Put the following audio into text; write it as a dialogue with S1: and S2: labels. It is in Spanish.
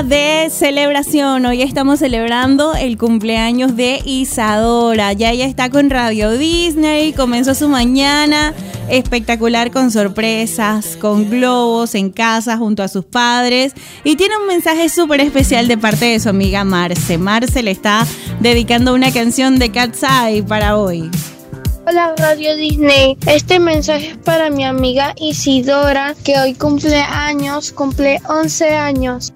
S1: día de celebración. Hoy estamos celebrando el cumpleaños de Isadora. Ya ella está con Radio Disney, comenzó su mañana espectacular con sorpresas, con globos en casa junto a sus padres y tiene un mensaje súper especial de parte de su amiga Marce. Marce le está dedicando una canción de Cat's Eye para hoy.
S2: Hola Radio Disney, este mensaje es para mi amiga Isidora que hoy cumple 11 años.